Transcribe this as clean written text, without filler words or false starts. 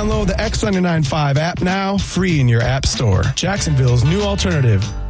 Download the X995 app now, free in your app store. Jacksonville's new alternative.